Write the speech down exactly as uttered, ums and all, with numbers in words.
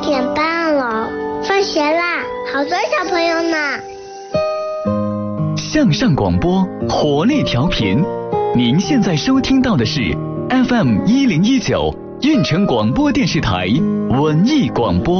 点半了，放学啦，好多小朋友呢。 向上广播，活力调频，您现在收听到的是 F M 一零一九运城广播电视台文艺广播。